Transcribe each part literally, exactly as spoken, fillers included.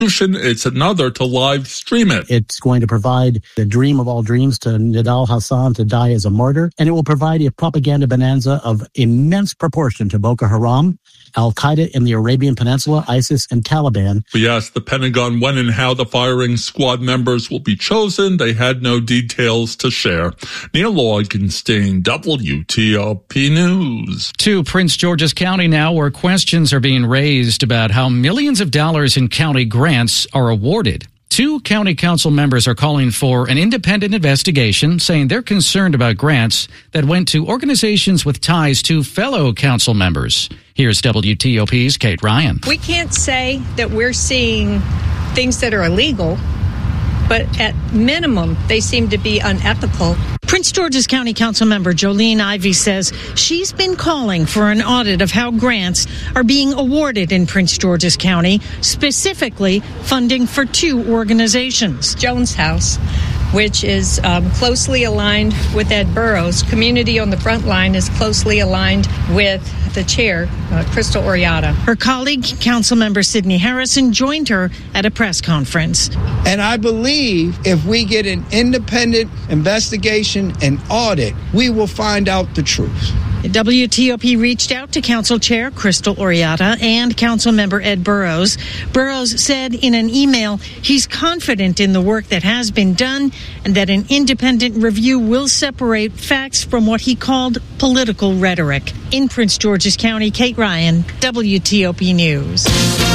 It's another to live stream it. It's going to provide the dream of all dreams to Nidal Hassan to die as a martyr, and it will provide a propaganda bonanza of immense proportion to Boko Haram, Al-Qaeda in the Arabian Peninsula, ISIS, and Taliban. We asked the Pentagon when and how the firing squad members will be chosen. They had no details to share. Neil Augenstein, W T O P News. To Prince George's County now, where questions are being raised about how millions of dollars in county grants are awarded. Two county council members are calling for an independent investigation, saying they're concerned about grants that went to organizations with ties to fellow council members. Here's W T O P's Kate Ryan. We can't say that we're seeing things that are illegal, but at minimum, they seem to be unethical. Prince George's County Council member Jolene Ivey says she's been calling for an audit of how grants are being awarded in Prince George's County, specifically funding for two organizations. Jones House, which is um, closely aligned with Ed Burrows. Community on the Front Line is closely aligned with the chair, uh, Crystal Oriata. Her colleague, Councilmember Sidney Harrison, joined her at a press conference. And I believe if we get an independent investigation and audit, we will find out the truth. W T O P reached out to Council Chair Crystal Oriata and Councilmember Ed Burrows. Burrows said in an email he's confident in the work that has been done and that an independent review will separate facts from what he called political rhetoric. In Prince George's County, Kate Ryan, W T O P News.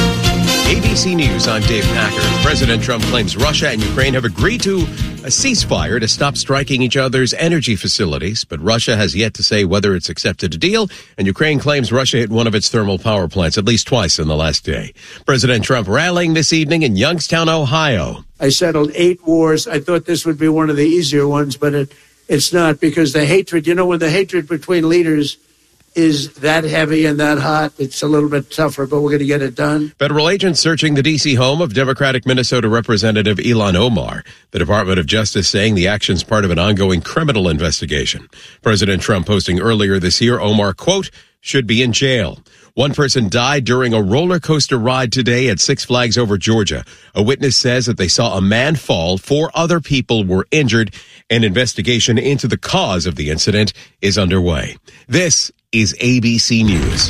A B C News, I'm Dave Packer. President Trump claims Russia and Ukraine have agreed to a ceasefire to stop striking each other's energy facilities, but Russia has yet to say whether it's accepted a deal, and Ukraine claims Russia hit one of its thermal power plants at least twice in the last day. President Trump rallying this evening in Youngstown, Ohio. I settled eight wars. I thought this would be one of the easier ones, but it, it's not, because the hatred, you know, when the hatred between leaders is that heavy and that hot, it's a little bit tougher, but we're going to get it done. Federal agents searching the D C home of Democratic Minnesota Representative Ilhan Omar. The Department of Justice saying the action's part of an ongoing criminal investigation. President Trump posting earlier this year, Omar, quote, should be in jail. One person died during a roller coaster ride today at Six Flags Over Georgia. A witness says that they saw a man fall. Four other people were injured. An investigation into the cause of the incident is underway. This is A B C News.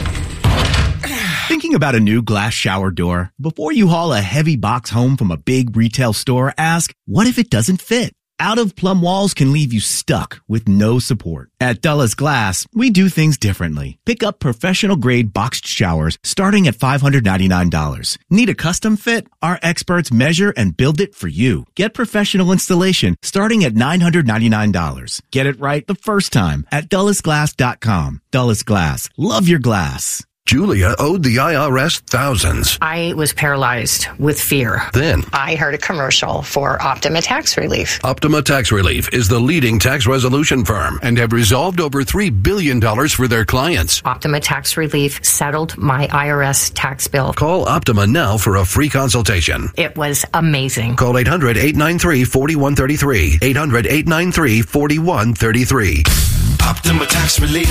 Thinking about a new glass shower door? Before you haul a heavy box home from a big retail store, ask, what if it doesn't fit? Out-of-plumb walls can leave you stuck with no support. At Dulles Glass, we do things differently. Pick up professional-grade boxed showers starting at five hundred ninety-nine dollars. Need a custom fit? Our experts measure and build it for you. Get professional installation starting at nine hundred ninety-nine dollars. Get it right the first time at Dulles Glass dot com. Dulles Glass. Love your glass. Julia owed the I R S thousands. I was paralyzed with fear. Then I heard a commercial for Optima Tax Relief. Optima Tax Relief is the leading tax resolution firm and have resolved over three billion dollars for their clients. Optima Tax Relief settled my I R S tax bill. Call Optima now for a free consultation. It was amazing. Call eight hundred, eight nine three, four one three three. eight hundred, eight nine three, four one three three. Optima Tax Relief.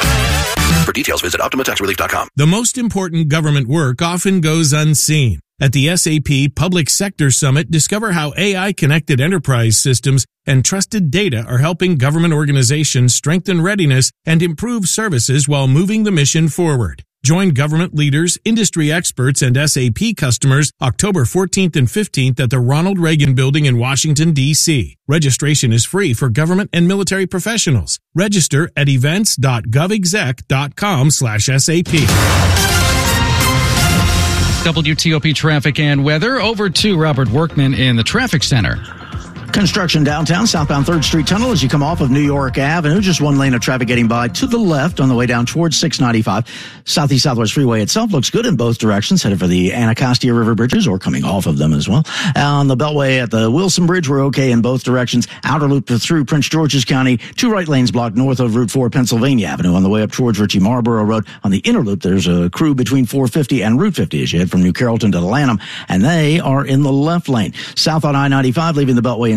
For details, visit Optima Tax Relief dot com. The most important government work often goes unseen. At the S A P Public Sector Summit, discover how A I-connected enterprise systems and trusted data are helping government organizations strengthen readiness and improve services while moving the mission forward. Join government leaders, industry experts, and S A P customers October fourteenth and fifteenth at the Ronald Reagan Building in Washington, D C Registration is free for government and military professionals. Register at events dot gov exec dot com slash S A P. W T O P traffic and weather. Over to Robert Workman in the traffic center. Construction downtown, southbound third Street Tunnel as you come off of New York Avenue. Just one lane of traffic getting by to the left on the way down towards six ninety-five. Southeast Southwest Freeway itself looks good in both directions, headed for the Anacostia River bridges or coming off of them as well. On the Beltway at the Wilson Bridge, we're okay in both directions. Outer loop through Prince George's County. Two right lanes blocked north of Route four Pennsylvania Avenue on the way up towards Ritchie Marlboro Road. On the inner loop, there's a crew between four fifty and Route fifty as you head from New Carrollton to Lanham, and they are in the left lane. South on I ninety-five, leaving the Beltway in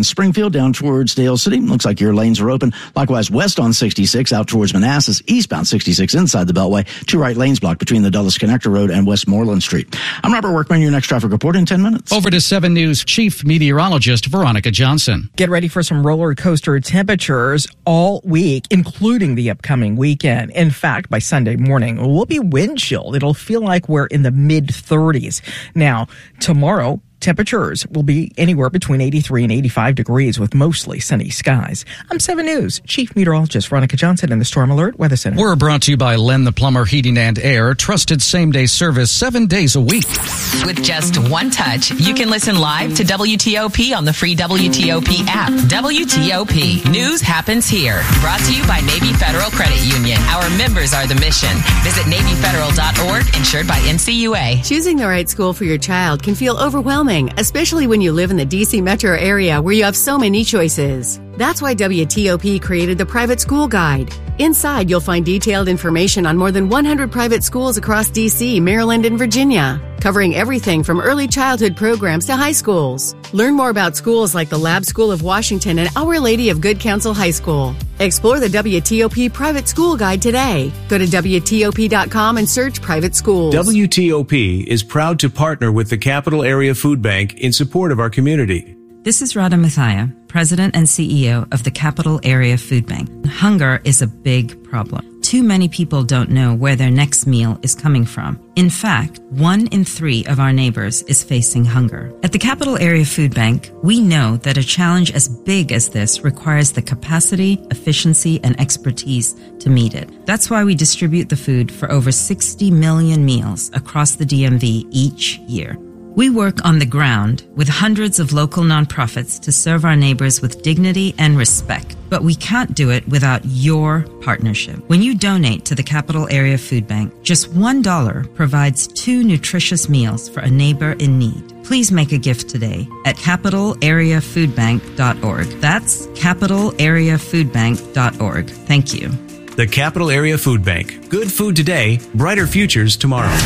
Springfield down towards Dale City. Looks like your lanes are open. Likewise, west on sixty-six out towards Manassas, eastbound sixty-six inside the Beltway. Two right lanes blocked between the Dulles Connector Road and Westmoreland Street. I'm Robert Workman, your next traffic report in ten minutes. Over to seven News Chief Meteorologist Veronica Johnson. Get ready for some roller coaster temperatures all week, including the upcoming weekend. In fact, by Sunday morning, we'll be wind chilled. It'll feel like we're in the mid thirties. Now, tomorrow, temperatures will be anywhere between eighty-three and eighty-five degrees with mostly sunny skies. I'm seven News Chief Meteorologist Veronica Johnson in the Storm Alert Weather Center. We're brought to you by Len the Plumber Heating and Air, trusted same-day service seven days a week. With just one touch, you can listen live to W T O P on the free W T O P app. W T O P. News happens here. Brought to you by Navy Federal Credit Union. Our members are the mission. Visit Navy Federal dot org, insured by N C U A. Choosing the right school for your child can feel overwhelming, especially when you live in the D C metro area where you have so many choices. That's why W T O P created the Private School Guide. Inside, you'll find detailed information on more than one hundred private schools across D C, Maryland, and Virginia, covering everything from early childhood programs to high schools. Learn more about schools like the Lab School of Washington and Our Lady of Good Counsel High School. Explore the W T O P Private School Guide today. Go to W T O P dot com and search private schools. W T O P is proud to partner with the Capital Area Food Bank in support of our community. This is Radha Mathia, President and C E O of the Capital Area Food Bank. Hunger is a big problem. Too many people don't know where their next meal is coming from. In fact, one in three of our neighbors is facing hunger. At the Capital Area Food Bank, we know that a challenge as big as this requires the capacity, efficiency, and expertise to meet it. That's why we distribute the food for over sixty million meals across the D M V each year. We work on the ground with hundreds of local nonprofits to serve our neighbors with dignity and respect. But we can't do it without your partnership. When you donate to the Capital Area Food Bank, just one dollar provides two nutritious meals for a neighbor in need. Please make a gift today at capital area food bank dot org. That's capital area food bank dot org. Thank you. The Capital Area Food Bank. Good food today, brighter futures tomorrow.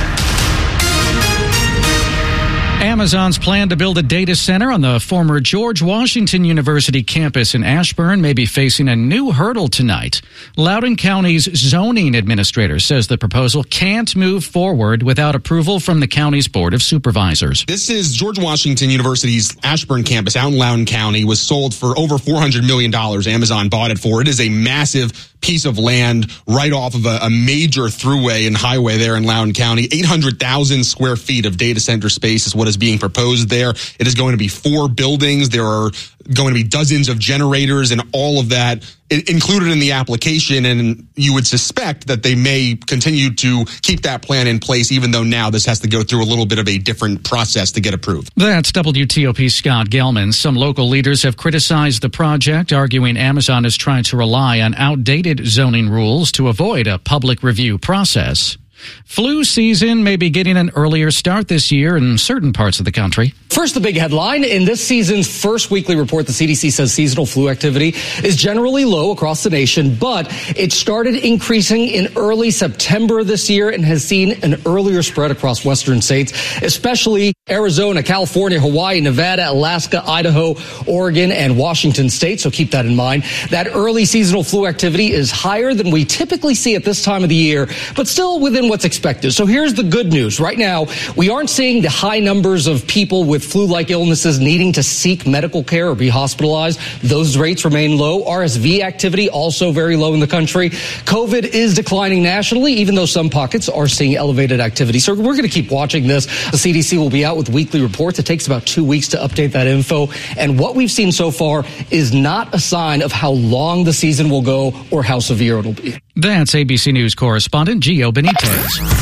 Amazon's plan to build a data center on the former George Washington University campus in Ashburn may be facing a new hurdle tonight. Loudoun County's zoning administrator says the proposal can't move forward without approval from the county's Board of Supervisors. This is George Washington University's Ashburn campus out in Loudoun County. Was sold for over four hundred million dollars. Amazon bought it for. It is a massive piece of land right off of a, a major thruway and highway there in Loudoun County. eight hundred thousand square feet of data center space is what is being proposed there. It is going to be four buildings. There are going to be dozens of generators and all of that included in the application. And you would suspect that they may continue to keep that plan in place, even though now this has to go through a little bit of a different process to get approved. That's W T O P's Scott Gelman. Some local leaders have criticized the project, arguing Amazon is trying to rely on outdated zoning rules to avoid a public review process. Flu season may be getting an earlier start this year in certain parts of the country. First, the big headline. In this season's first weekly report, the C D C says seasonal flu activity is generally low across the nation, but it started increasing in early September this year and has seen an earlier spread across western states, especially Arizona, California, Hawaii, Nevada, Alaska, Idaho, Oregon, and Washington state. So keep that in mind. That early seasonal flu activity is higher than we typically see at this time of the year, but still within what's expected. So here's the good news. Right now, we aren't seeing the high numbers of people with flu-like illnesses needing to seek medical care or be hospitalized. Those rates remain low. R S V activity also very low in the country. COVID is declining nationally, even though some pockets are seeing elevated activity. So we're going to keep watching this. The C D C will be out with weekly reports. It takes about two weeks to update that info. And what we've seen so far is not a sign of how long the season will go or how severe it'll be. That's A B C News correspondent Gio Benitez.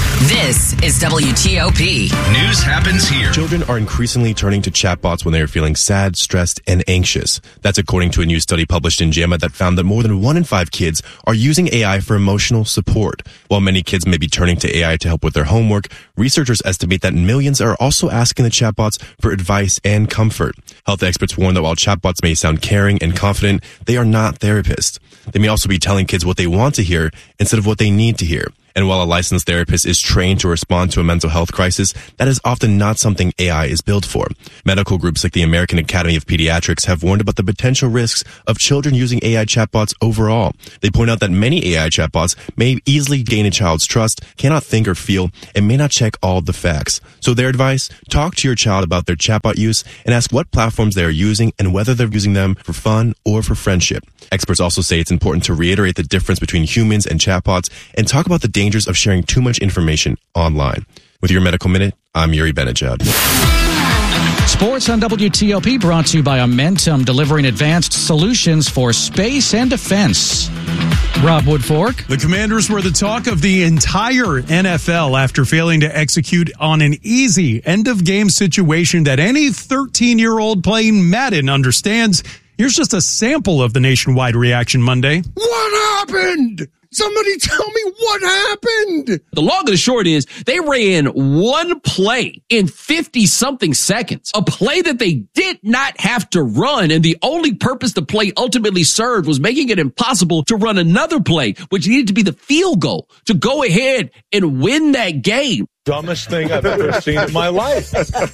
This is W T O P. News happens here. Children are increasingly turning to chatbots when they are feeling sad, stressed, and anxious. That's according to a new study published in JAMA that found that more than one in five kids are using A I for emotional support. While many kids may be turning to A I to help with their homework, researchers estimate that millions are also asking the chatbots for advice and comfort. Health experts warn that while chatbots may sound caring and confident, they are not therapists. They may also be telling kids what they want to hear instead of what they need to hear. And while a licensed therapist is trained to respond to a mental health crisis, that is often not something A I is built for. Medical groups like the American Academy of Pediatrics have warned about the potential risks of children using A I chatbots overall. They point out that many A I chatbots may easily gain a child's trust, cannot think or feel, and may not check all the facts. So their advice, talk to your child about their chatbot use and ask what platforms they are using and whether they're using them for fun or for friendship. Experts also say it's important to reiterate the difference between humans and chatbots and talk about the dangers of sharing too much information online. With your Medical Minute, I'm Yuri Benajad. Sports on W T O P brought to you by Amentum, delivering advanced solutions for space and defense. Rob Woodfork. The Commanders were the talk of the entire N F L after failing to execute on an easy end-of-game situation that any thirteen-year-old playing Madden understands. Here's just a sample of the nationwide reaction Monday. What happened? Somebody tell me what happened. The long and the short is they ran one play in fifty-something seconds, a play that they did not have to run, and the only purpose the play ultimately served was making it impossible to run another play, which needed to be the field goal to go ahead and win that game. Dumbest thing I've ever seen in my life.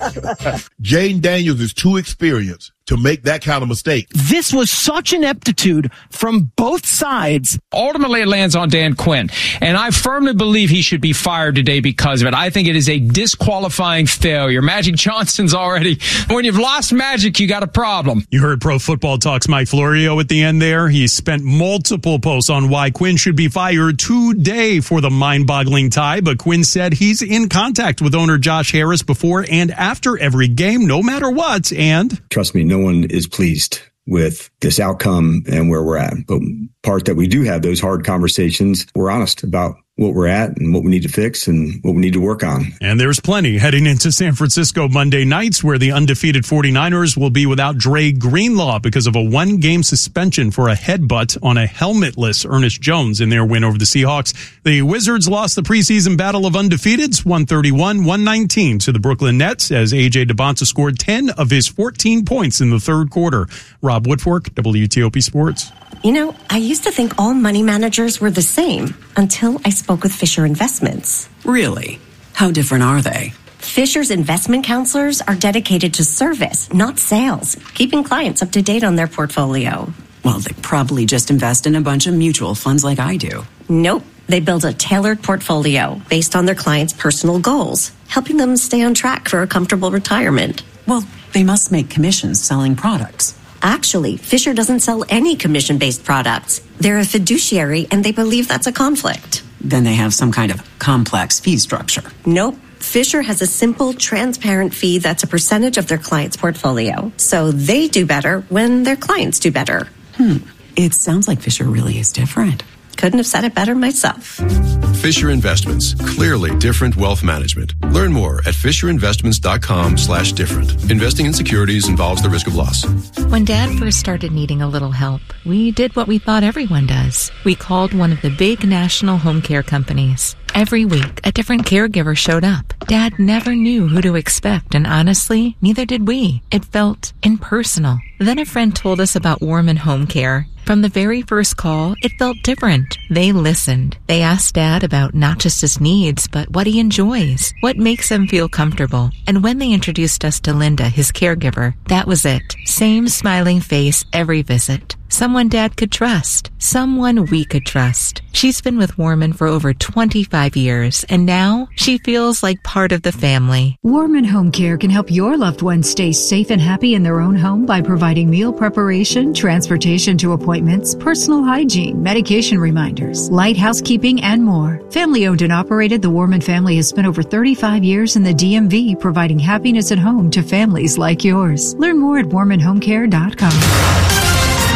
Jaden Daniels is too experienced to make that kind of mistake. This was such an ineptitude from both sides. Ultimately, it lands on Dan Quinn, and I firmly believe he should be fired today because of it. I think it is a disqualifying failure. Magic Johnson's already, when you've lost Magic, you got a problem. You heard Pro Football Talk's Mike Florio at the end there. He spent multiple posts on why Quinn should be fired today for the mind-boggling tie, but Quinn said he's in contact with owner Josh Harris before and after every game, no matter what, and... Trust me, no one is pleased with this outcome and where we're at. But part that we do have those hard conversations, we're honest about what we're at and what we need to fix and what we need to work on. And there's plenty heading into San Francisco Monday nights, where the undefeated forty-niners will be without Dre Greenlaw because of a one-game suspension for a headbutt on a helmetless Ernest Jones in their win over the Seahawks. The Wizards lost the preseason battle of undefeateds, one thirty-one one nineteen to the Brooklyn Nets, as A J DeBonta scored ten of his fourteen points in the third quarter. Rob Woodfork, W T O P Sports. You know, I used to think all money managers were the same until I spoke with Fisher Investments. Really? How different are they? Fisher's investment counselors are dedicated to service, not sales, keeping clients up to date on their portfolio. Well, they probably just invest in a bunch of mutual funds like I do. Nope. They build a tailored portfolio based on their clients' personal goals, helping them stay on track for a comfortable retirement. Well, they must make commissions selling products. Actually, Fisher doesn't sell any commission-based products. They're a fiduciary, and they believe that's a conflict. Then they have some kind of complex fee structure. Nope. Fisher has a simple, transparent fee that's a percentage of their client's portfolio. So they do better when their clients do better. Hmm. It sounds like Fisher really is different. Couldn't have said it better myself. Fisher Investments. Clearly different wealth management. Learn more at fisherinvestments.com slash different. Investing in securities involves the risk of loss. When Dad first started needing a little help, we did what we thought everyone does. We called one of the big national home care companies. Every week, a different caregiver showed up. Dad never knew who to expect, and honestly, neither did we. It felt impersonal. Then a friend told us about Warman Home Care. From the very first call, it felt different. They listened. They asked Dad about not just his needs, but what he enjoys, what makes him feel comfortable. And when they introduced us to Linda, his caregiver, that was it. Same smiling face every visit. Someone Dad could trust. Someone we could trust. She's been with Warman for over twenty-five years, and now she feels like part of the family. Warman Home Care can help your loved ones stay safe and happy in their own home by providing meal preparation, transportation to appointments, personal hygiene, medication reminders, light housekeeping, and more. Family-owned and operated, the Warman family has spent over thirty-five years in the D M V, providing happiness at home to families like yours. Learn more at warman home care dot com.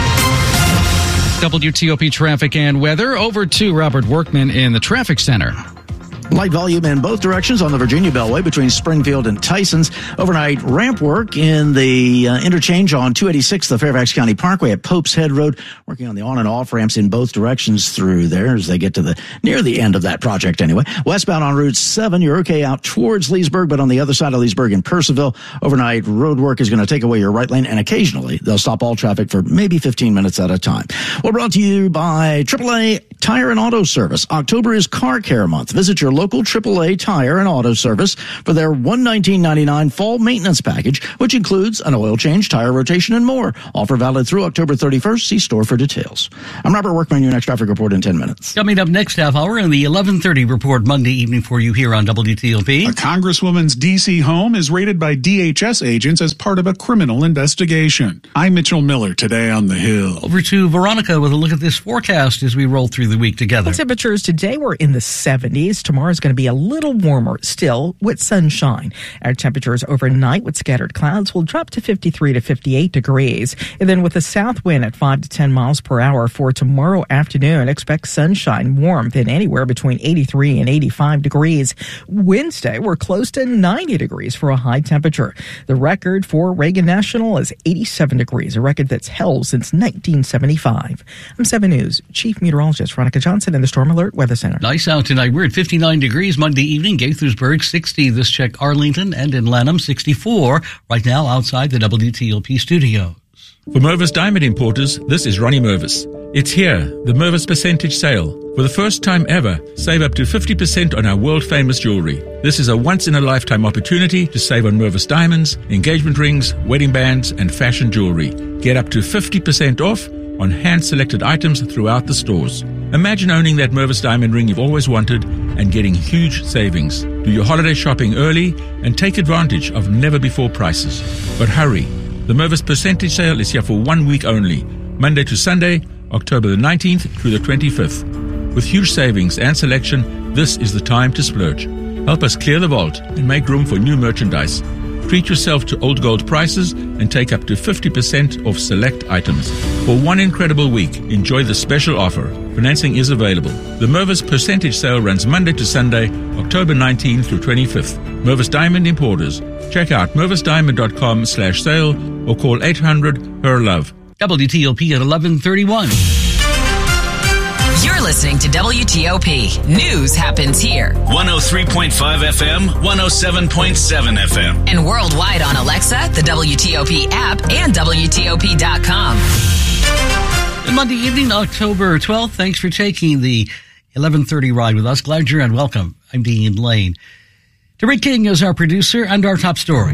W T O P traffic and weather. Over to Robert Workman in the traffic center. Light volume in both directions on the Virginia Beltway between Springfield and Tysons. Overnight ramp work in the uh, interchange on two eighty-six, the Fairfax County Parkway at Pope's Head Road. Working on the on and off ramps in both directions through there as they get to the near the end of that project anyway. Westbound on Route seven, you're okay out towards Leesburg, but on the other side of Leesburg in Purcellville, overnight road work is going to take away your right lane, and occasionally they'll stop all traffic for maybe fifteen minutes at a time. Well, brought to you by triple A Tire and Auto Service. October is Car Care Month. Visit your local triple A Tire and Auto Service for their one hundred nineteen dollars and ninety-nine cents fall maintenance package, which includes an oil change, tire rotation, and more. Offer valid through October thirty-first. See store for details. I'm Robert Workman, your next traffic report in ten minutes. Coming up next half hour in the eleven thirty report Monday evening for you here on W T O P. A Congresswoman's D C home is raided by D H S agents as part of a criminal investigation. I'm Mitchell Miller, today on The Hill. Over to Veronica with a look at this forecast as we roll through the week together. Well, temperatures today were in the seventies. Tomorrow is going to be a little warmer still with sunshine. Our temperatures overnight with scattered clouds will drop to fifty-three to fifty-eight degrees. And then with a south wind at five to ten miles per hour for tomorrow afternoon, expect sunshine, warmth in anywhere between eighty-three and eighty-five degrees. Wednesday, we're close to ninety degrees for a high temperature. The record for Reagan National is eighty-seven degrees, a record that's held since nineteen seventy-five. I'm seven News Chief Meteorologist Veronica Johnson in the Storm Alert Weather Center. Nice out tonight. We're at fifty-nine degrees Monday evening. Gaithersburg, sixty. This check Arlington and in Lanham, sixty-four. Right now outside the W T O P studios. For Mervis Diamond Importers, this is Ronnie Mervis. It's here, the Mervis Percentage Sale. For the first time ever, save up to fifty percent on our world-famous jewelry. This is a once-in-a-lifetime opportunity to save on Mervis diamonds, engagement rings, wedding bands, and fashion jewelry. Get up to fifty percent off on hand-selected items throughout the stores. Imagine owning that Mervis diamond ring you've always wanted and getting huge savings. Do your holiday shopping early and take advantage of never-before prices. But hurry, the Mervis Percentage Sale is here for one week only, Monday to Sunday, October the nineteenth through the twenty-fifth. With huge savings and selection, this is the time to splurge. Help us clear the vault and make room for new merchandise. Treat yourself to old gold prices and take up to fifty percent off select items. For one incredible week, enjoy the special offer. Financing is available. The Mervis Percentage Sale runs Monday to Sunday, October nineteenth through twenty-fifth. Mervis Diamond Importers. Check out mervis diamond dot com slash sale or call eight hundred H E R love. W T O P at eleven thirty-one. You're listening to W T O P. News happens here. one oh three point five F M, one oh seven point seven F M. And worldwide on Alexa, the W T O P app, and W T O P dot com. Monday evening, October twelfth. Thanks for taking the eleven thirty ride with us. Glad you're in. Welcome. I'm Dean Lane. Derek King is our producer and our top story.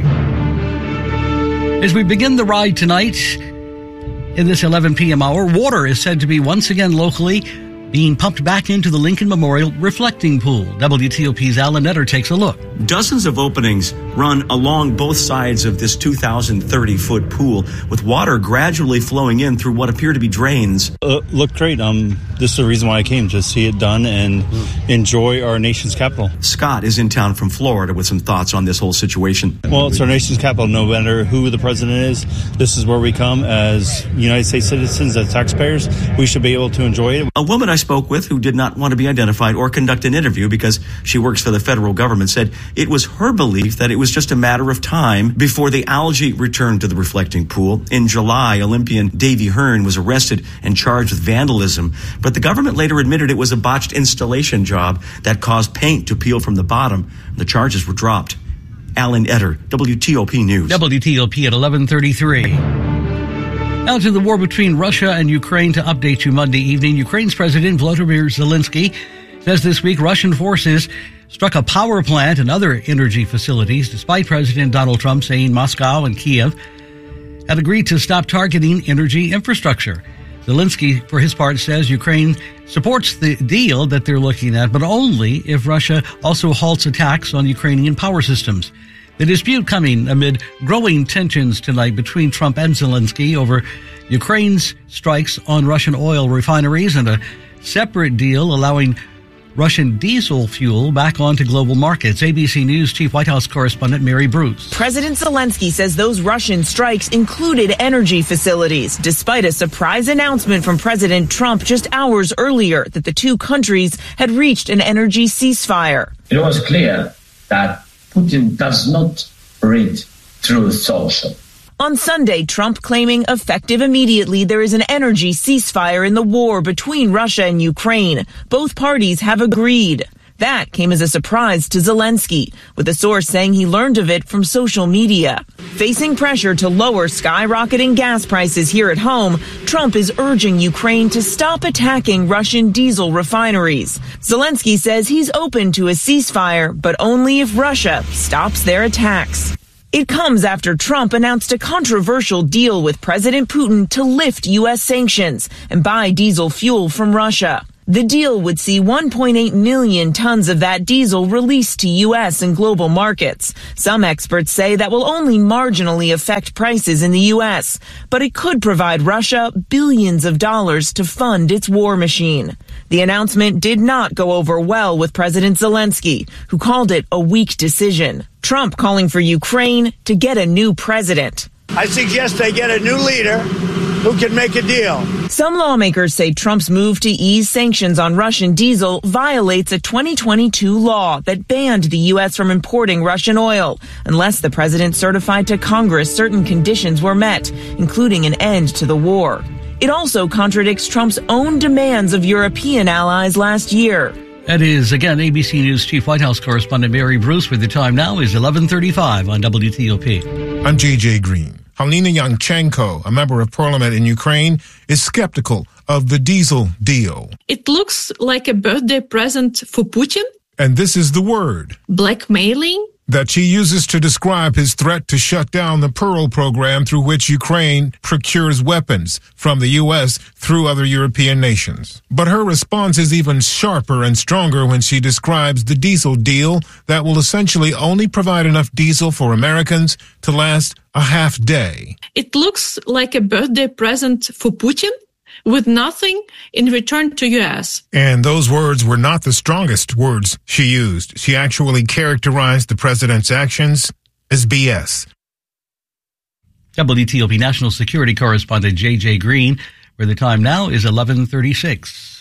As we begin the ride tonight, in this eleven p.m. hour, water is said to be once again locally being pumped back into the Lincoln Memorial Reflecting Pool. W T O P's Alan Etter takes a look. Dozens of openings run along both sides of this two thousand thirty foot pool, with water gradually flowing in through what appear to be drains. Uh, look great. Um, this is the reason why I came, to see it done and enjoy our nation's capital. Scott is in town from Florida with some thoughts on this whole situation. Well, it's our nation's capital. No matter who the president is, this is where we come as United States citizens, as taxpayers. We should be able to enjoy it. A woman I spoke with, who did not want to be identified or conduct an interview because she works for the federal government, said it was her belief that it was just a matter of time before the algae returned to the reflecting pool. In July, Olympian Davy Hearn was arrested and charged with vandalism, but the government later admitted it was a botched installation job that caused paint to peel from the bottom. The charges were dropped. Alan Etter, W T O P News. W T O P at eleven thirty-three. Now to the war between Russia and Ukraine to update you Monday evening. Ukraine's President Volodymyr Zelensky says this week Russian forces struck a power plant and other energy facilities, despite President Donald Trump saying Moscow and Kiev had agreed to stop targeting energy infrastructure. Zelensky, for his part, says Ukraine supports the deal that they're looking at, but only if Russia also halts attacks on Ukrainian power systems. The dispute coming amid growing tensions tonight between Trump and Zelensky over Ukraine's strikes on Russian oil refineries and a separate deal allowing Russian diesel fuel back onto global markets. A B C News Chief White House Correspondent Mary Bruce. President Zelensky says those Russian strikes included energy facilities, despite a surprise announcement from President Trump just hours earlier that the two countries had reached an energy ceasefire. It was clear that Putin does not read Truth Social. On Sunday, Trump claiming effective immediately there is an energy ceasefire in the war between Russia and Ukraine. Both parties have agreed. That came as a surprise to Zelensky, with a source saying he learned of it from social media. Facing pressure to lower skyrocketing gas prices here at home, Trump is urging Ukraine to stop attacking Russian diesel refineries. Zelensky says he's open to a ceasefire, but only if Russia stops their attacks. It comes after Trump announced a controversial deal with President Putin to lift U S sanctions and buy diesel fuel from Russia. The deal would see one point eight million tons of that diesel released to U S and global markets. Some experts say that will only marginally affect prices in the U S, but it could provide Russia billions of dollars to fund its war machine. The announcement did not go over well with President Zelensky, who called it a weak decision. Trump calling for Ukraine to get a new president. I suggest they get a new leader who can make a deal. Some lawmakers say Trump's move to ease sanctions on Russian diesel violates a twenty twenty-two law that banned the U S from importing Russian oil unless the president certified to Congress certain conditions were met, including an end to the war. It also contradicts Trump's own demands of European allies last year. That is, again, A B C News Chief White House Correspondent Mary Bruce, where the time now is eleven thirty-five on W T O P. I'm J J Green. Halina Yanchenko, a member of parliament in Ukraine, is skeptical of the diesel deal. It looks like a birthday present for Putin. And this is the word. Blackmailing. That she uses to describe his threat to shut down the Pearl program through which Ukraine procures weapons from the U S through other European nations. But her response is even sharper and stronger when she describes the diesel deal that will essentially only provide enough diesel for Americans to last a half day. It looks like a birthday present for Putin, with nothing in return to U S. And those words were not the strongest words she used. She actually characterized the president's actions as B S. W T O P National Security Correspondent J J Green, where the time now is eleven thirty-six.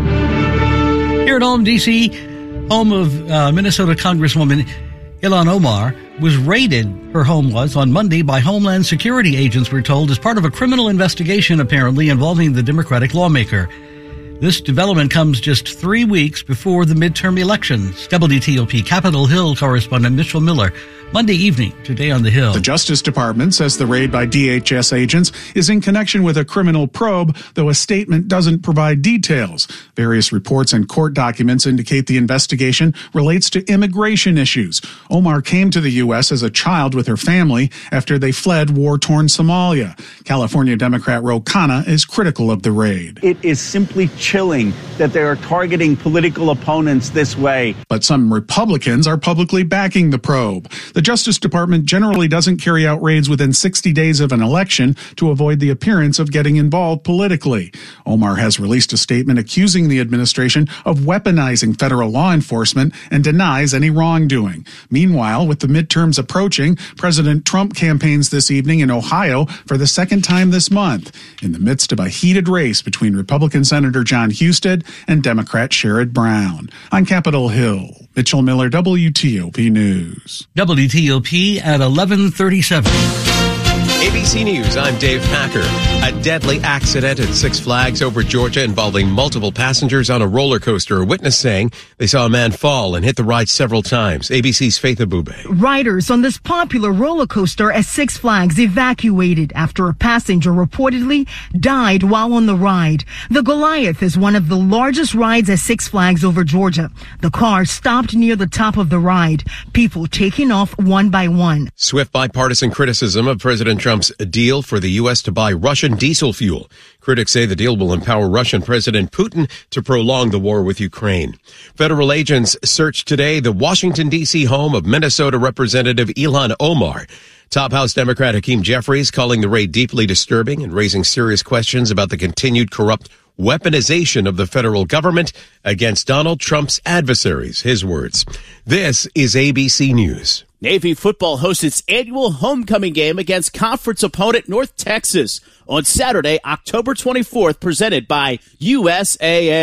Here at home, D C, home of uh, Minnesota Congresswoman Ilhan Omar was raided, her home was, on Monday by Homeland Security agents, we're told, as part of a criminal investigation, apparently, involving the Democratic lawmaker. This development comes just three weeks before the midterm elections. W T O P Capitol Hill correspondent Mitchell Miller, Monday evening, today on the Hill. The Justice Department says the raid by D H S agents is in connection with a criminal probe, though a statement doesn't provide details. Various reports and court documents indicate the investigation relates to immigration issues. Omar came to the U S as a child with her family after they fled war-torn Somalia. California Democrat Ro Khanna is critical of the raid. It is simply chilling that they are targeting political opponents this way. But some Republicans are publicly backing the probe. The Justice Department generally doesn't carry out raids within sixty days of an election to avoid the appearance of getting involved politically. Omar has released a statement accusing the administration of weaponizing federal law enforcement and denies any wrongdoing. Meanwhile, with the midterms approaching, President Trump campaigns this evening in Ohio for the second time this month, in the midst of a heated race between Republican Senator John Husted and Democrat Sherrod Brown. On Capitol Hill, Mitchell Miller, W T O P News. W T O P at eleven thirty-seven. A B C News, I'm Dave Packer. A deadly accident at Six Flags over Georgia involving multiple passengers on a roller coaster. A witness saying they saw a man fall and hit the ride several times. A B C's Faith Abube. Riders on this popular roller coaster at Six Flags evacuated after a passenger reportedly died while on the ride. The Goliath is one of the largest rides at Six Flags over Georgia. The car stopped near the top of the ride, people taking off one by one. Swift bipartisan criticism of President Trump's deal for the U S to buy Russian diesel fuel. Critics say the deal will empower Russian President Putin to prolong the war with Ukraine. Federal agents searched today the Washington, D C home of Minnesota Representative Ilhan Omar. Top House Democrat Hakeem Jeffries calling the raid deeply disturbing and raising serious questions about the continued corrupt weaponization of the federal government against Donald Trump's adversaries. His words. This is A B C News. Navy football hosts its annual homecoming game against conference opponent North Texas on Saturday, October twenty-fourth, presented by U S A A.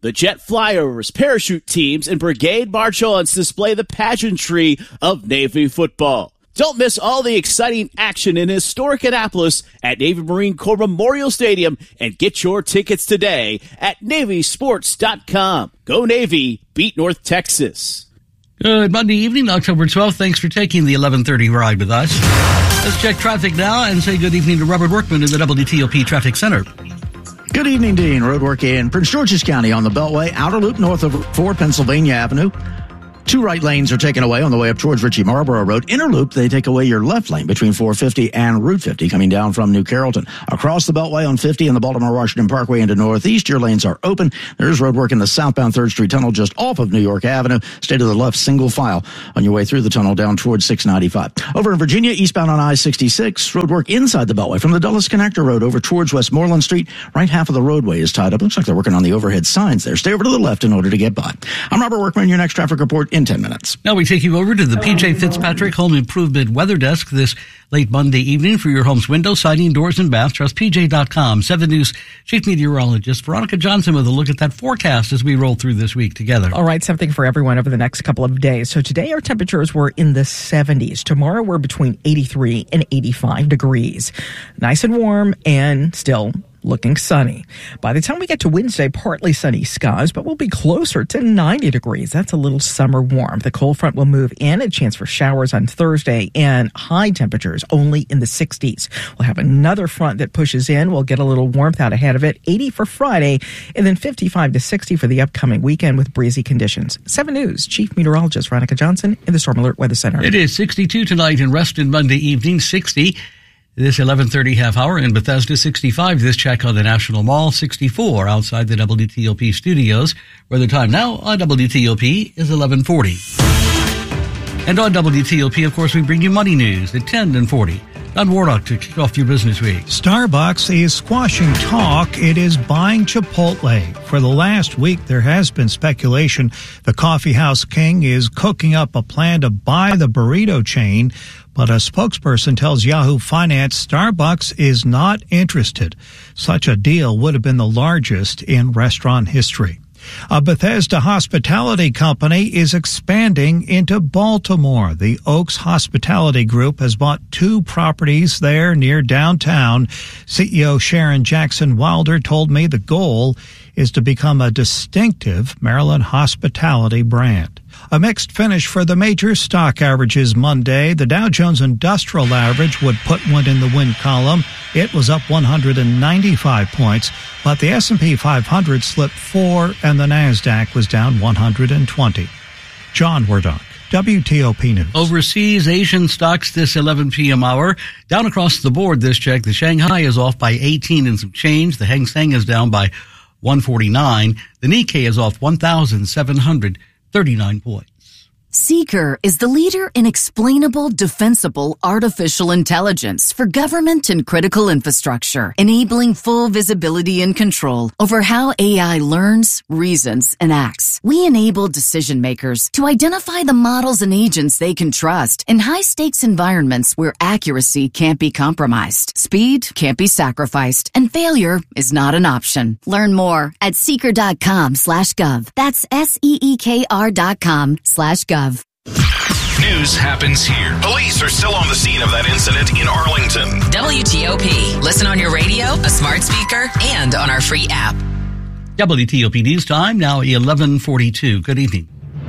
The jet flyovers, parachute teams, and brigade march-ons display the pageantry of Navy football. Don't miss all the exciting action in historic Annapolis at Navy Marine Corps Memorial Stadium and get your tickets today at Navy Sports dot com. Go Navy, beat North Texas. Good Monday evening, October twelfth. Thanks for taking the eleven thirty ride with us. Let's check traffic now and say good evening to Robert Workman in the W T O P Traffic Center. Good evening, Dean. Roadwork in Prince George's County on the Beltway, outer loop north of four Pennsylvania Avenue. Two right lanes are taken away on the way up towards Ritchie Marlboro Road. Inner loop, they take away your left lane between four fifty and Route fifty coming down from New Carrollton. Across the Beltway on fifty and the Baltimore-Washington Parkway into Northeast, your lanes are open. There's roadwork in the southbound third Street Tunnel just off of New York Avenue. Stay to the left, single file on your way through the tunnel down towards six ninety-five. Over in Virginia, eastbound on I sixty-six, roadwork inside the Beltway from the Dulles Connector Road over towards Westmoreland Street. Right half of the roadway is tied up. Looks like they're working on the overhead signs there. Stay over to the left in order to get by. I'm Robert Workman, your next traffic report in ten minutes. Now we take you over to the P J Fitzpatrick Home Improvement Weather Desk this late Monday evening for your home's window, siding, doors, and bath. Trust P J dot com. seven News Chief Meteorologist Veronica Johnson with a look at that forecast as we roll through this week together. All right, something for everyone over the next couple of days. So today our temperatures were in the seventies. Tomorrow we're between eighty-three and eighty-five degrees. Nice and warm and still looking sunny. By the time we get to Wednesday, partly sunny skies, but we'll be closer to ninety degrees. That's a little summer warm. The cold front will move in, a chance for showers on Thursday, and high temperatures only in the sixties. We'll have another front that pushes in. We'll get a little warmth out ahead of it. eighty for Friday, and then fifty-five to sixty for the upcoming weekend with breezy conditions. seven News Chief Meteorologist Veronica Johnson in the Storm Alert Weather Center. It is sixty-two tonight in Reston Monday evening, sixty this eleven thirty half hour in Bethesda, sixty-five this check on the National Mall, sixty-four outside the W T O P studios, where the time now on W T O P is eleven forty. And on W T O P, of course, we bring you money news at ten and forty. Don Warnock to kick off your business week. Starbucks is squashing talk. It is buying Chipotle. For the last week, there has been speculation the coffeehouse king is cooking up a plan to buy the burrito chain, but a spokesperson tells Yahoo Finance Starbucks is not interested. Such a deal would have been the largest in restaurant history. A Bethesda hospitality company is expanding into Baltimore. The Oaks Hospitality Group has bought two properties there near downtown. C E O Sharon Jackson Wilder told me the goal is to become a distinctive Maryland hospitality brand. A mixed finish for the major stock averages Monday. The Dow Jones Industrial Average would put one in the win column. It was up one hundred ninety-five points, but the S and P five hundred slipped four and the NASDAQ was down one hundred twenty. John Wardock, W T O P News. Overseas Asian stocks this eleven p.m. hour. Down across the board this check. The Shanghai is off by eighteen and some change. The Hang Seng is down by one forty-nine. The Nikkei is off one thousand seven hundred thirty-nine points. Seeker is the leader in explainable, defensible artificial intelligence for government and critical infrastructure, enabling full visibility and control over how A I learns, reasons, and acts. We enable decision makers to identify the models and agents they can trust in high-stakes environments where accuracy can't be compromised, speed can't be sacrificed, and failure is not an option. Learn more at seeker.com slash gov. That's S-E-E-K-R dot com slash gov. News happens here. Police are still on the scene of that incident in Arlington. W T O P. Listen on your radio, a smart speaker, and on our free app. W T O P News Time, now eleven forty-two. Good evening.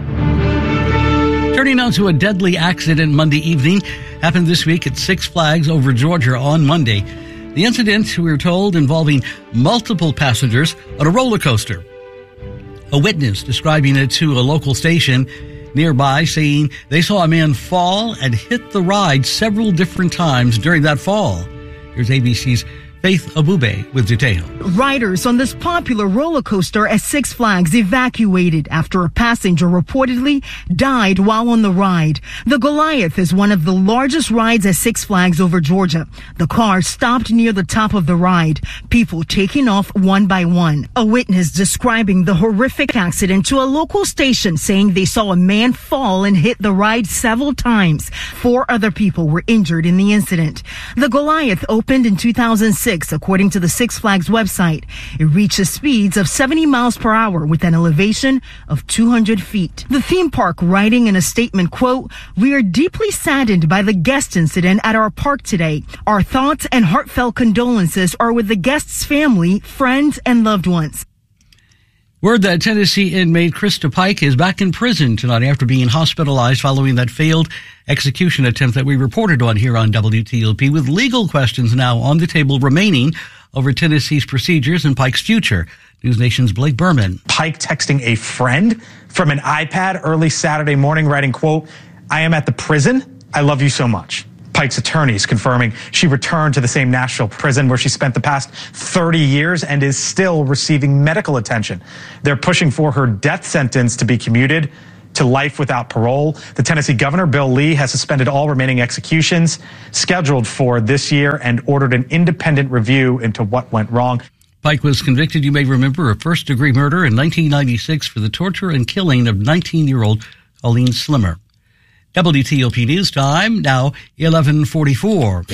Turning now to a deadly accident Monday evening. Happened this week at Six Flags over Georgia on Monday. The incident, we were told, involving multiple passengers on a roller coaster. A witness describing it to a local station nearby, saying they saw a man fall and hit the ride several different times during that fall. Here's A B C's Faith Abube with detail. Riders on this popular roller coaster at Six Flags evacuated after a passenger reportedly died while on the ride. The Goliath is one of the largest rides at Six Flags over Georgia. The car stopped near the top of the ride, people taking off one by one. A witness describing the horrific accident to a local station, saying they saw a man fall and hit the ride several times. Four other people were injured in the incident. The Goliath opened in two thousand six six, according to the Six Flags website. It reaches speeds of seventy miles per hour with an elevation of two hundred feet. The theme park writing in a statement, quote, "We are deeply saddened by the guest incident at our park today. Our thoughts and heartfelt condolences are with the guests' family, friends, and loved ones." Word that Tennessee inmate Krista Pike is back in prison tonight after being hospitalized following that failed execution attempt that we reported on here on W T O P, with legal questions now on the table remaining over Tennessee's procedures and Pike's future. News Nation's Blake Berman. Pike texting a friend from an iPad early Saturday morning, writing, quote, "I am at the prison. I love you so much." Pike's attorneys confirming she returned to the same Nashville prison where she spent the past thirty years and is still receiving medical attention. They're pushing for her death sentence to be commuted to life without parole. The Tennessee governor, Bill Lee, has suspended all remaining executions scheduled for this year and ordered an independent review into what went wrong. Pike was convicted, you may remember, of first-degree murder in nineteen ninety-six for the torture and killing of nineteen-year-old Colleen Slimmer. W T O P News Time, now eleven forty-four.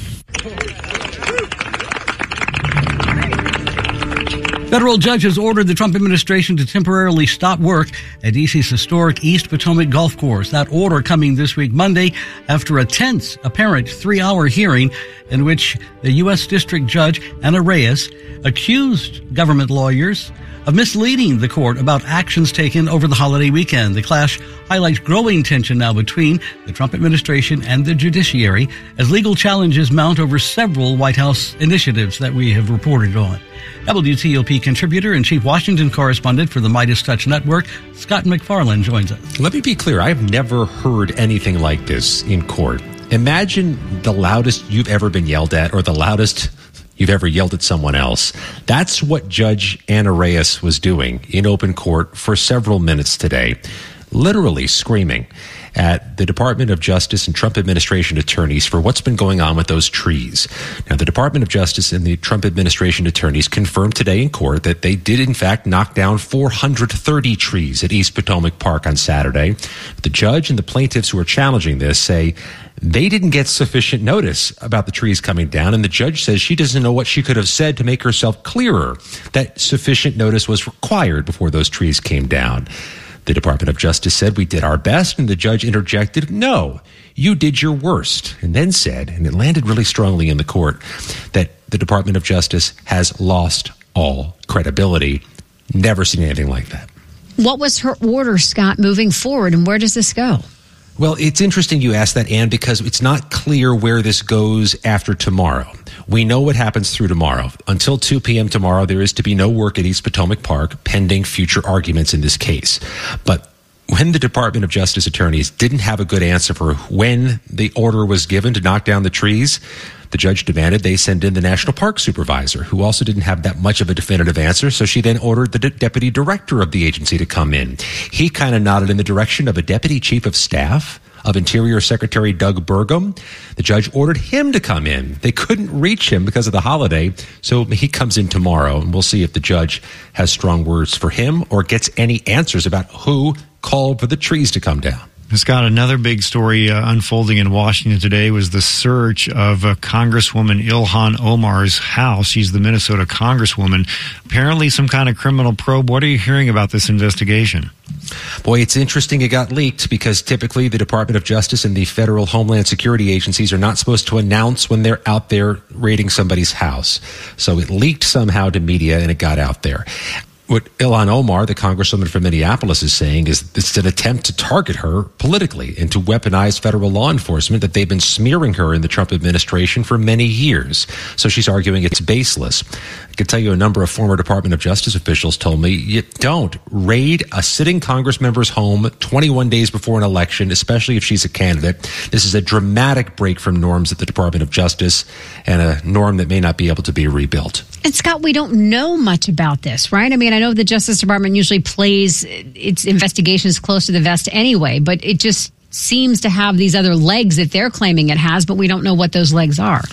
Federal judges ordered the Trump administration to temporarily stop work at D C's historic East Potomac Golf Course. That order coming this week Monday after a tense, apparent three-hour hearing in which the U S District Judge Anna Reyes accused government lawyers of misleading the court about actions taken over the holiday weekend. The clash highlights growing tension now between the Trump administration and the judiciary as legal challenges mount over several White House initiatives that we have reported on. W T O P contributor and chief Washington correspondent for the Midas Touch Network, Scott McFarland, joins us. Let me be clear. I've never heard anything like this in court. Imagine the loudest you've ever been yelled at, or the loudest you've ever yelled at someone else. That's what Judge Anna Reyes was doing in open court for several minutes today, literally screaming at the Department of Justice and Trump administration attorneys for what's been going on with those trees. Now, the Department of Justice and the Trump administration attorneys confirmed today in court that they did, in fact, knock down four hundred thirty trees at East Potomac Park on Saturday. The judge and the plaintiffs who are challenging this say they didn't get sufficient notice about the trees coming down, and the judge says she doesn't know what she could have said to make herself clearer that sufficient notice was required before those trees came down. The Department of Justice said, "We did our best," and the judge interjected, "No, you did your worst," and then said, and it landed really strongly in the court, that the Department of Justice has lost all credibility. Never seen anything like that. What was her order, Scott, moving forward, and where does this go? Well, it's interesting you asked that, Ann, because it's not clear where this goes after tomorrow. We know what happens through tomorrow. Until two p.m. tomorrow, there is to be no work at East Potomac Park pending future arguments in this case. But when the Department of Justice attorneys didn't have a good answer for when the order was given to knock down the trees, the judge demanded they send in the National Park Supervisor, who also didn't have that much of a definitive answer, so she then ordered the de- deputy director of the agency to come in. He kind of nodded in the direction of a deputy chief of staff of Interior Secretary Doug Burgum. The judge ordered him to come in. They couldn't reach him because of the holiday, so he comes in tomorrow, and we'll see if the judge has strong words for him or gets any answers about who called for the trees to come down. Scott, another big story uh, unfolding in Washington today was the search of uh, Congresswoman Ilhan Omar's house. She's the Minnesota Congresswoman. Apparently some kind of criminal probe. What are you hearing about this investigation? Boy, it's interesting it got leaked because typically the Department of Justice and the federal Homeland Security agencies are not supposed to announce when they're out there raiding somebody's house. So it leaked somehow to media and it got out there. What Ilhan Omar, the congresswoman from Minneapolis, is saying is it's an attempt to target her politically and to weaponize federal law enforcement, that they've been smearing her in the Trump administration for many years. So she's arguing it's baseless. I can tell you a number of former Department of Justice officials told me, you don't raid a sitting Congress member's home twenty-one days before an election, especially if she's a candidate. This is a dramatic break from norms at the Department of Justice and a norm that may not be able to be rebuilt. And Scott, we don't know much about this, right? I mean, I know the Justice Department usually plays its investigations close to the vest anyway, but it just seems to have these other legs that they're claiming it has, but we don't know what those legs are.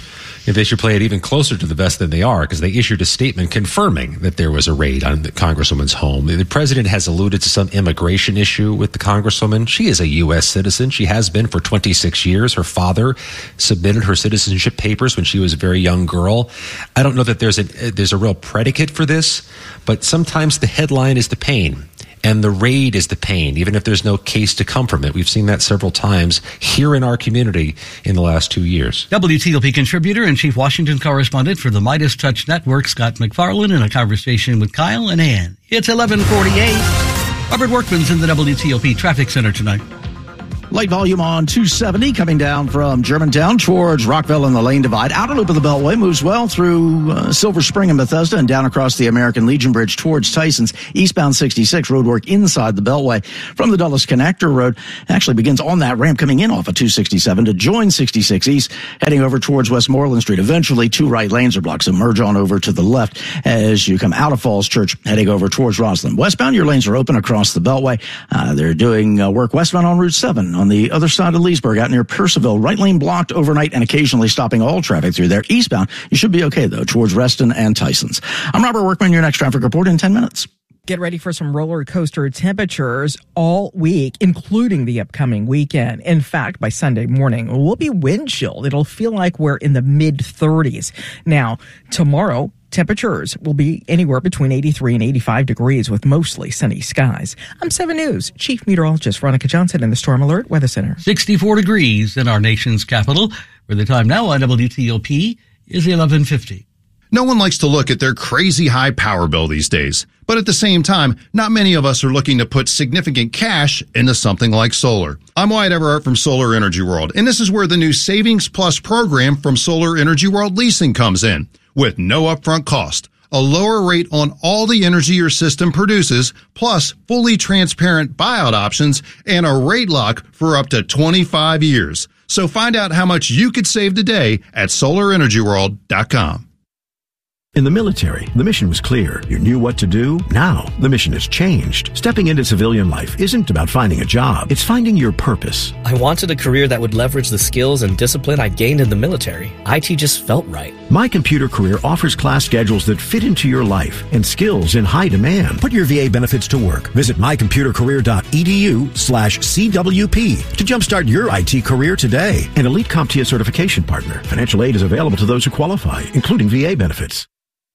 They should play it even closer to the vest than they are, because they issued a statement confirming that there was a raid on the Congresswoman's home. The president has alluded to some immigration issue with the Congresswoman. She is a U S citizen. She has been for twenty-six years. Her father submitted her citizenship papers when she was a very young girl. I don't know that there's a, there's a real predicate for this, but sometimes the headline is the pain. And the raid is the pain, even if there's no case to come from it. We've seen that several times here in our community in the last two years. W T O P contributor and chief Washington correspondent for the Midas Touch Network, Scott McFarland, in a conversation with Kyle and Ann. It's eleven forty-eight. Robert Workman's in the W T O P Traffic Center tonight. Light volume on two seventy coming down from Germantown towards Rockville and the Lane Divide. Outer loop of the Beltway moves well through uh, Silver Spring and Bethesda and down across the American Legion Bridge towards Tysons. Eastbound sixty-six roadwork inside the Beltway from the Dulles Connector Road actually begins on that ramp coming in off of two sixty-seven to join sixty-six East, heading over towards Westmoreland Street. Eventually, two right lanes are blocked, so merge on over to the left as you come out of Falls Church, heading over towards Roslyn. Westbound, your lanes are open across the Beltway. Uh, they're doing uh, work westbound on Route seven on the other side of Leesburg, out near Percival. Right lane blocked overnight and occasionally stopping all traffic through there. Eastbound, you should be okay, though, towards Reston and Tysons. I'm Robert Workman, your next traffic report in ten minutes. Get ready for some roller coaster temperatures all week, including the upcoming weekend. In fact, by Sunday morning, we'll be wind chilled. It'll feel like we're in the mid thirties. Now, tomorrow, temperatures will be anywhere between eighty-three and eighty-five degrees with mostly sunny skies. I'm seven News Chief Meteorologist Veronica Johnson in the Storm Alert Weather Center. sixty-four degrees in our nation's capital, where the time now on W T O P is eleven fifty. No one likes to look at their crazy high power bill these days. But at the same time, not many of us are looking to put significant cash into something like solar. I'm Wyatt Everhart from Solar Energy World, and this is where the new Savings Plus program from Solar Energy World Leasing comes in. With no upfront cost, a lower rate on all the energy your system produces, plus fully transparent buyout options, and a rate lock for up to twenty-five years. So find out how much you could save today at solar energy world dot com. In the military, the mission was clear. You knew what to do. Now, the mission has changed. Stepping into civilian life isn't about finding a job. It's finding your purpose. I wanted a career that would leverage the skills and discipline I gained in the military. I T just felt right. My Computer Career offers class schedules that fit into your life and skills in high demand. Put your V A benefits to work. Visit my computer career dot e d u slash C W P to jumpstart your I T career today. An elite CompTIA certification partner. Financial aid is available to those who qualify, including V A benefits.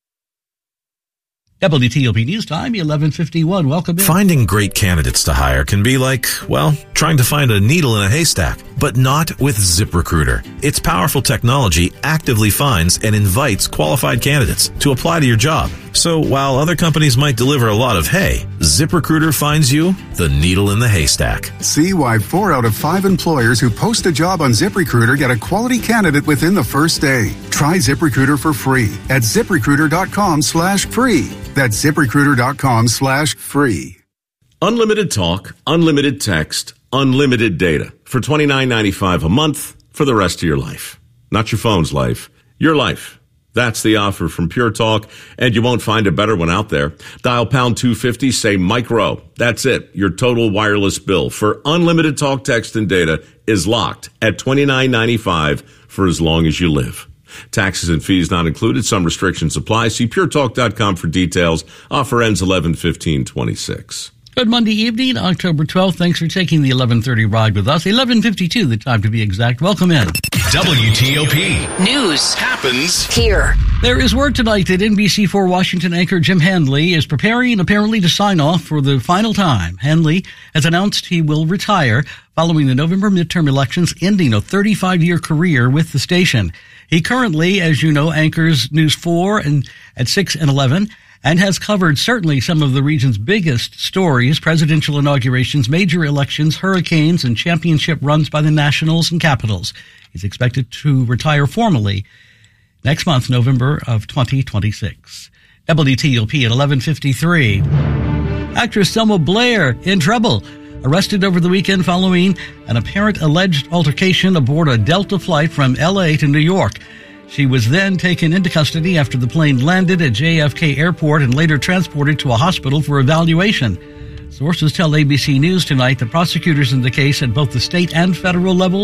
W T O P News Time, eleven fifty-one. Welcome in. Finding great candidates to hire can be like, well, trying to find a needle in a haystack, but not with ZipRecruiter. Its powerful technology actively finds and invites qualified candidates to apply to your job. So while other companies might deliver a lot of hay, ZipRecruiter finds you the needle in the haystack. See why four out of five employers who post a job on ZipRecruiter get a quality candidate within the first day. Try ZipRecruiter for free at ZipRecruiter.com slash free. That's ZipRecruiter.com slash free. Unlimited talk, unlimited text, unlimited data for twenty-nine ninety-five a month for the rest of your life. Not your phone's life, your life. That's the offer from Pure Talk, and you won't find a better one out there. Dial pound two fifty, say micro. That's it. Your total wireless bill for unlimited talk, text, and data is locked at twenty-nine ninety-five for as long as you live. Taxes and fees not included. Some restrictions apply. See pure talk dot com for details. Offer ends eleven fifteen twenty-six. Good Monday evening, October twelfth. Thanks for taking the eleven thirty ride with us. eleven fifty-two, the time to be exact. Welcome in. W T O P News happens here. There is word tonight that N B C four Washington anchor Jim Handley is preparing apparently to sign off for the final time. Handley has announced he will retire following the November midterm elections, ending a thirty-five-year career with the station. He currently, as you know, anchors News four and at six and eleven, and has covered certainly some of the region's biggest stories: presidential inaugurations, major elections, hurricanes, and championship runs by the Nationals and Capitals. He's expected to retire formally next month, November of twenty twenty-six. W T O P at eleven fifty-three. Actress Selma Blair in trouble. Arrested over the weekend following an apparent alleged altercation aboard a Delta flight from L A to New York. She was then taken into custody after the plane landed at J F K Airport and later transported to a hospital for evaluation. Sources tell A B C News tonight that prosecutors in the case at both the state and federal levels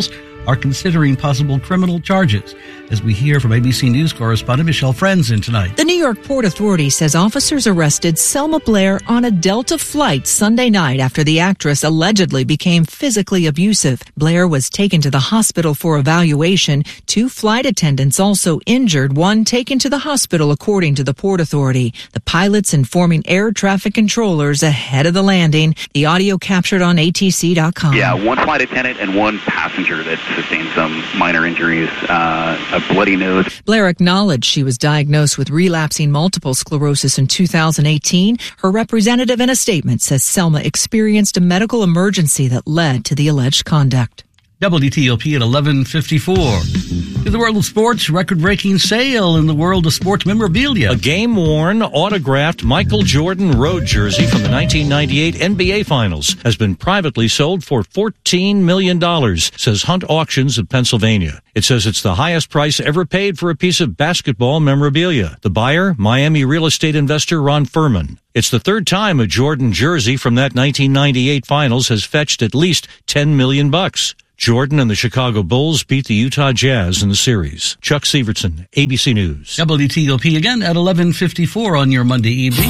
are considering possible criminal charges. As we hear from A B C News correspondent Michelle Frenzen tonight. The New York Port Authority says officers arrested Selma Blair on a Delta flight Sunday night after the actress allegedly became physically abusive. Blair was taken to the hospital for evaluation. Two flight attendants also injured, one taken to the hospital, according to the Port Authority. The pilots informing air traffic controllers ahead of the landing. The audio captured on A T C dot com. Yeah, one flight attendant and one passenger that sustained some minor injuries, uh, a bloody nose. Blair acknowledged she was diagnosed with relapsing multiple sclerosis in two thousand eighteen. Her representative in a statement says Selma experienced a medical emergency that led to the alleged conduct. W T O P at eleven fifty-four. In the world of sports, record-breaking sale in the world of sports memorabilia. A game-worn, autographed Michael Jordan road jersey from the nineteen ninety-eight N B A Finals has been privately sold for fourteen million dollars, says Hunt Auctions of Pennsylvania. It says it's the highest price ever paid for a piece of basketball memorabilia. The buyer, Miami real estate investor Ron Furman. It's the third time a Jordan jersey from that nineteen ninety-eight Finals has fetched at least ten million bucks. Jordan and the Chicago Bulls beat the Utah Jazz in the series. Chuck Severson, A B C News. W T O P again at eleven fifty-four on your Monday evening.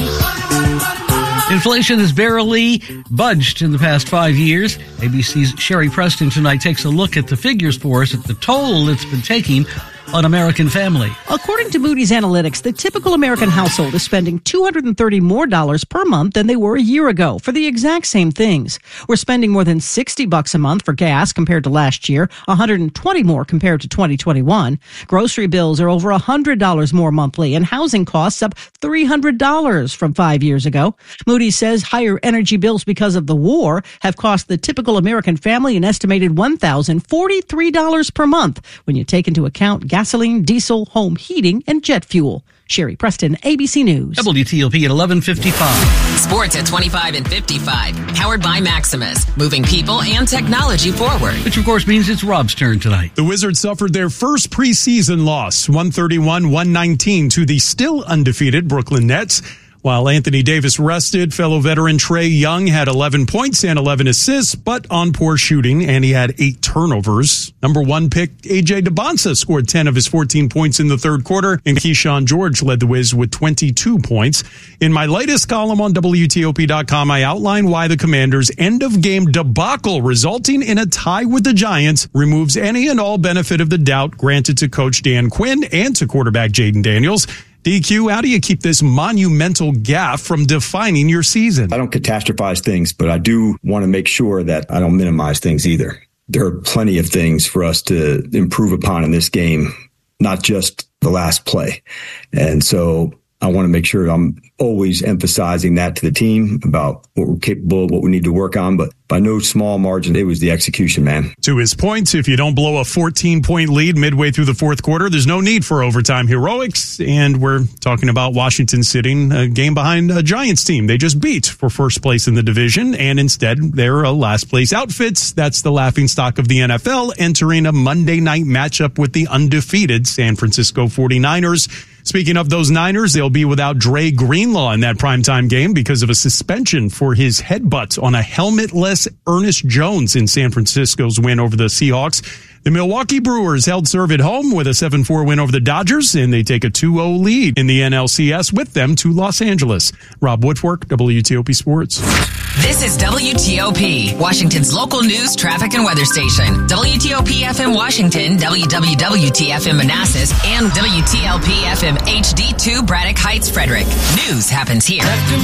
Inflation has barely budged in the past five years. A B C's Sherry Preston tonight takes a look at the figures for us at the toll it's been taking on American family. According to Moody's Analytics, the typical American household is spending two hundred thirty more dollars per month than they were a year ago for the exact same things. We're spending more than sixty bucks a month for gas compared to last year, one hundred twenty more compared to twenty twenty-one. Grocery bills are over one hundred dollars more monthly, and housing costs up three hundred dollars from five years ago. Moody's says higher energy bills because of the war have cost the typical American family an estimated one thousand forty-three dollars per month when you take into account gasoline, diesel, home heating, and jet fuel. Sherry Preston, A B C News. W T O P at eleven fifty-five. Sports at twenty-five and fifty-five. Powered by Maximus. Moving people and technology forward. Which, of course, means it's Rob's turn tonight. The Wizards suffered their first preseason loss, one thirty-one one nineteen, to the still undefeated Brooklyn Nets. While Anthony Davis rested, fellow veteran Trae Young had eleven points and eleven assists, but on poor shooting, and he had eight turnovers. Number one pick A J DeBonsa scored ten of his fourteen points in the third quarter, and Keyshawn George led the Wiz with twenty-two points. In my latest column on W T O P dot com, I outline why the Commanders' end-of-game debacle, resulting in a tie with the Giants, removes any and all benefit of the doubt granted to Coach Dan Quinn and to quarterback Jaden Daniels. D Q, how do you keep this monumental gaffe from defining your season? I don't catastrophize things, but I do want to make sure that I don't minimize things either. There are plenty of things for us to improve upon in this game, not just the last play. And so I want to make sure I'm always emphasizing that to the team about what we're capable of, what we need to work on. But by no small margin, it was the execution, man. To his point, if you don't blow a fourteen-point lead midway through the fourth quarter, there's no need for overtime heroics. And we're talking about Washington sitting a game behind a Giants team they just beat for first place in the division. And instead, they're a last-place outfits. That's the laughingstock of the N F L, entering a Monday night matchup with the undefeated San Francisco forty-niners. Speaking of those Niners, they'll be without Dre Greenlaw in that primetime game because of a suspension for his headbutt on a helmetless Ernest Jones in San Francisco's win over the Seahawks. The Milwaukee Brewers held serve at home with a seven four win over the Dodgers, and they take a two oh lead in the N L C S with them to Los Angeles. Rob Woodfork, W T O P Sports. This is W T O P, Washington's local news, traffic, and weather station. W T O P F M Washington, W W W T F M Manassas, and W T L P F M H D two Braddock Heights, Frederick. News happens here.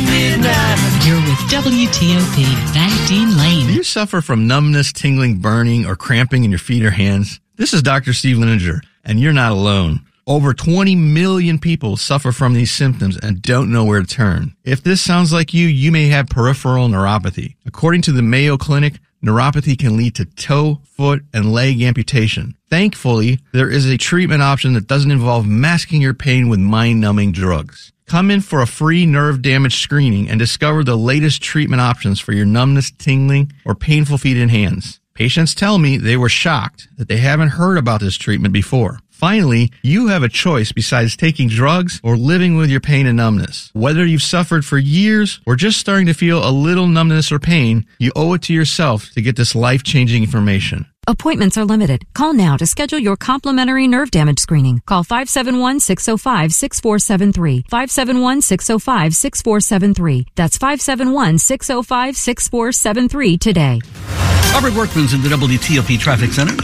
You're with W T O P, Van Dean Lane. Do you suffer from numbness, tingling, burning, or cramping in your feet or hands? This is Doctor Steve Lininger, and you're not alone. Over twenty million people suffer from these symptoms and don't know where to turn. If this sounds like you, you may have peripheral neuropathy. According to the Mayo Clinic, neuropathy can lead to toe, foot, and leg amputation. Thankfully, there is a treatment option that doesn't involve masking your pain with mind-numbing drugs. Come in for a free nerve damage screening and discover the latest treatment options for your numbness, tingling, or painful feet and hands. Patients tell me they were shocked that they haven't heard about this treatment before. Finally, you have a choice besides taking drugs or living with your pain and numbness. Whether you've suffered for years or just starting to feel a little numbness or pain, you owe it to yourself to get this life-changing information. Appointments are limited. Call now to schedule your complimentary nerve damage screening. Call five seven one, six oh five, six four seven three. five seven one, six oh five, six four seven three. That's five seven one, six oh five, six four seven three today. Robert Workman's in the W T O P Traffic Center.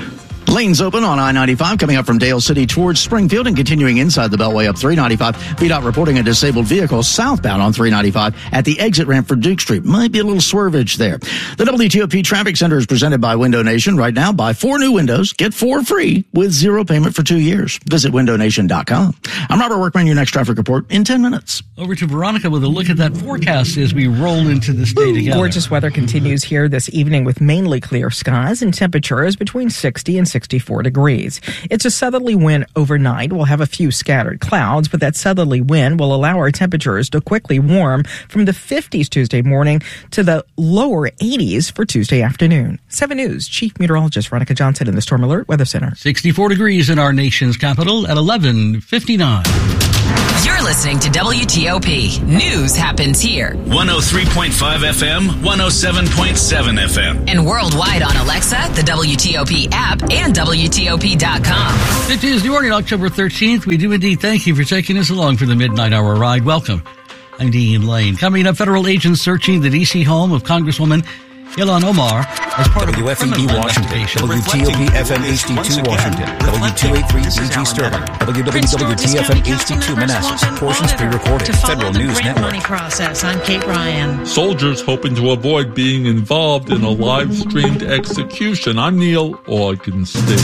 Lanes open on I ninety-five coming up from Dale City towards Springfield and continuing inside the Beltway up three ninety-five. V DOT reporting a disabled vehicle southbound on three ninety-five at the exit ramp for Duke Street. Might be a little swervage there. The W T O P Traffic Center is presented by Window Nation. Right now, buy four new windows, get four free with zero payment for two years. Visit window nation dot com. I'm Robert Workman, your next traffic report in ten minutes. Over to Veronica with a look at that forecast as we roll into this day together. Gorgeous weather continues here this evening with mainly clear skies and temperatures between sixty and sixty-four degrees. It's a southerly wind overnight. We'll have a few scattered clouds, but that southerly wind will allow our temperatures to quickly warm from the fifties Tuesday morning to the lower eighties for Tuesday afternoon. seven News Chief Meteorologist Veronica Johnson in the Storm Alert Weather Center. sixty-four degrees in our nation's capital at eleven fifty-nine. You're listening to W T O P. News happens here. one oh three point five F M, one oh seven point seven F M. And worldwide on Alexa, the W T O P app, and W T O P dot com. It is morning, October thirteenth. We do indeed thank you for taking us along for the Midnight Hour ride. Welcome. I'm Dean Lane. Coming up, federal agents searching the D C home of Congresswoman Ilhan Omar as part W F E D of Washington, W T O P F M H D two Washington, W two eighty-three B G Sterling, W W W T F M H D two Manassas, portions pre-recorded, Federal News Network. Money process. I'm Kate Ryan. Soldiers hoping to avoid being involved in a live-streamed execution. I'm Neil Augenstein.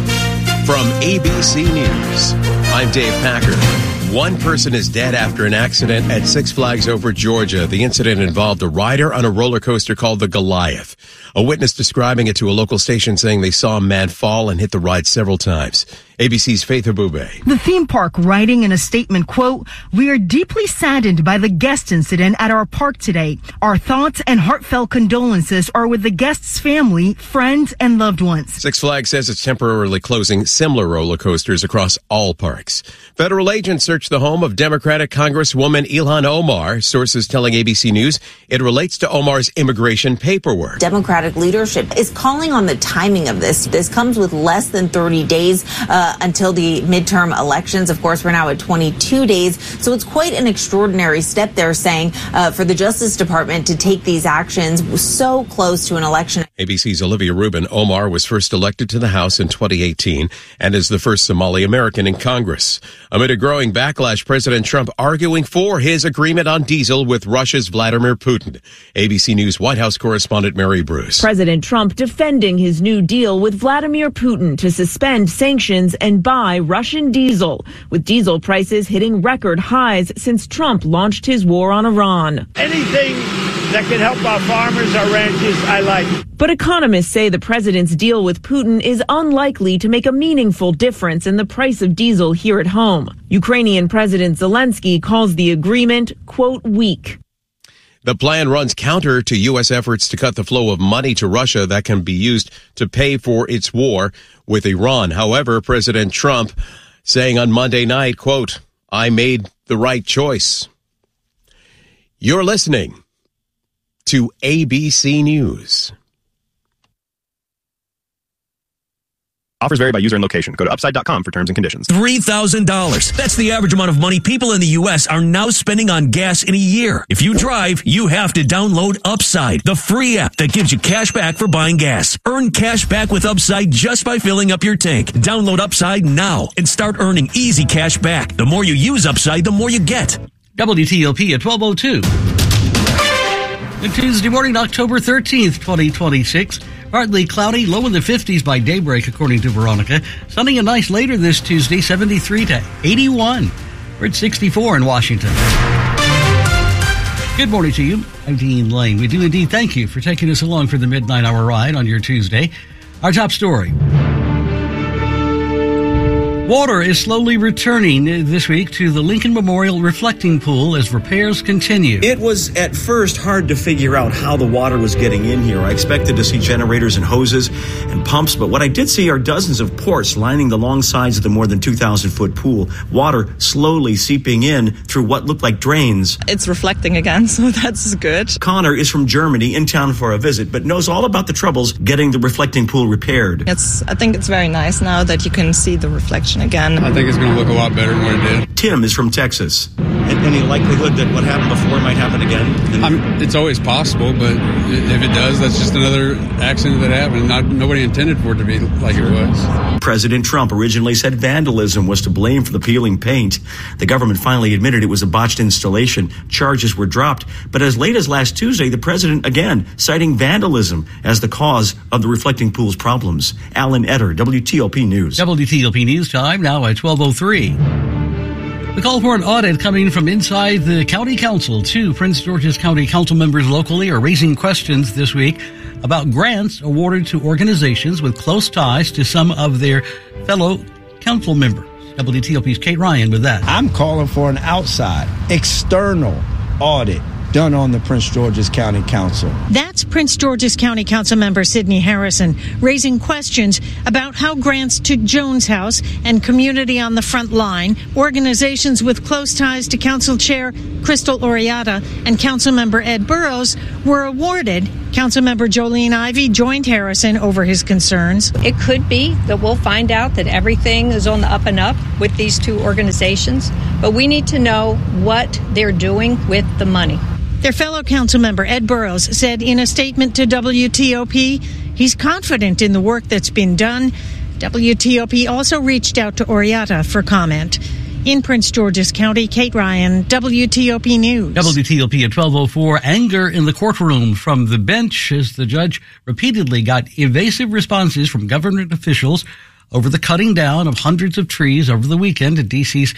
From A B C News, I'm Dave Packer. One person is dead after an accident at Six Flags Over Georgia. The incident involved a rider on a roller coaster called the Goliath. A witness describing it to a local station saying they saw a man fall and hit the ride several times. A B C's Faith Abube. The theme park writing in a statement, quote, "We are deeply saddened by the guest incident at our park today. Our thoughts and heartfelt condolences are with the guest's family, friends, and loved ones." Six Flags says it's temporarily closing similar roller coasters across all parks. Federal agents searched the home of Democratic Congresswoman Ilhan Omar. Sources telling A B C News it relates to Omar's immigration paperwork. Democratic leadership is calling on the timing of this. This comes with less than thirty days uh, until the midterm elections. Of course, we're now at twenty-two days. So it's quite an extraordinary step, they're saying, uh, for the Justice Department to take these actions so close to an election. A B C's Olivia Rubin. Omar was first elected to the House in twenty eighteen and is the first Somali American in Congress. Amid a growing backlash, President Trump arguing for his agreement on diesel with Russia's Vladimir Putin. A B C News White House correspondent Mary Bruce. President Trump defending his new deal with Vladimir Putin to suspend sanctions and buy Russian diesel, with diesel prices hitting record highs since Trump launched his war on Iran. Anything that can help our farmers, our ranchers, I like. But economists say the president's deal with Putin is unlikely to make a meaningful difference in the price of diesel here at home. Ukrainian President Zelensky calls the agreement, quote, weak. The plan runs counter to U S efforts to cut the flow of money to Russia that can be used to pay for its war with Iran. However, President Trump saying on Monday night, quote, "I made the right choice." You're listening to A B C News. Offers vary by user and location. Go to upside dot com for terms and conditions. three thousand dollars. That's the average amount of money people in the U S are now spending on gas in a year. If you drive, you have to download Upside, the free app that gives you cash back for buying gas. Earn cash back with Upside just by filling up your tank. Download Upside now and start earning easy cash back. The more you use Upside, the more you get. W T O P at twelve oh two. And Tuesday morning, October thirteenth, twenty twenty-six. Partly cloudy, low in the fifties by daybreak, according to Veronica. Sunny and nice later this Tuesday, seventy-three to eighty-one. We're at sixty-four in Washington. Good morning to you. I'm Dean Lane. We do indeed thank you for taking us along for the Midnight Hour ride on your Tuesday. Our top story. Water is slowly returning this week to the Lincoln Memorial Reflecting Pool as repairs continue. It was at first hard to figure out how the water was getting in here. I expected to see generators and hoses and pumps, but what I did see are dozens of ports lining the long sides of the more than two thousand foot pool. Water slowly seeping in through what looked like drains. It's reflecting again, so that's good. Connor is from Germany, in town for a visit, but knows all about the troubles getting the reflecting pool repaired. It's, I think it's very nice now that you can see the reflection again. I think it's going to look a lot better than what it did. Tim is from Texas. Any likelihood that what happened before might happen again? I'm, it's always possible, but if it does, that's just another accident that happened. Not nobody intended for it to be like it was. President Trump originally said vandalism was to blame for the peeling paint. The government finally admitted it was a botched installation. Charges were dropped. But as late as last Tuesday, the president again citing vandalism as the cause of the reflecting pool's problems. Alan Etter, W T O P News. W T O P News time now at twelve oh three. The call for an audit coming from inside the county council. Two Prince George's County council members locally are raising questions this week about grants awarded to organizations with close ties to some of their fellow council members. W T O P's Kate Ryan with that. I'm calling for an outside, external audit done on the Prince George's County Council. That's Prince George's County Council member Sidney Harrison raising questions about how grants to Jones House and Community on the Front Line, organizations with close ties to Council Chair Crystal Oriata and Council member Ed Burrows, were awarded. Council member Jolene Ivey joined Harrison over his concerns. It could be that we'll find out that everything is on the up and up with these two organizations, but we need to know what they're doing with the money. Their fellow council member Ed Burrows said in a statement to W T O P he's confident in the work that's been done. W T O P also reached out to Oriata for comment. In Prince George's County, Kate Ryan, W T O P News. W T O P at twelve oh four. Anger in the courtroom from the bench as the judge repeatedly got evasive responses from government officials over the cutting down of hundreds of trees over the weekend at D C's